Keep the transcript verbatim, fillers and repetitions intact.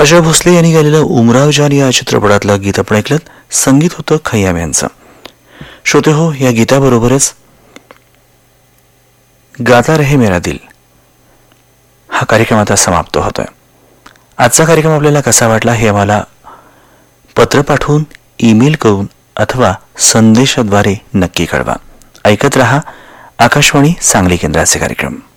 आशा भोसले यांनी गायलेलं उमराव जान या चित्रपटातलं गीत आपण ऐकलं. संगीत होतं खय्याम यांचं. श्रोते हो, या गीताबरोबरच गाता रहे मेरा दिल हा कार्यक्रम आता समाप्त होतोय. आजचा कार्यक्रम आपल्याला कसा वाटला हे आम्हाला पत्र पाठवून, ईमेल करून अथवा संदेशाद्वारे नक्की कळवा. ऐकत रहा आकाशवाणी सांगली केंद्राचे कार्यक्रम.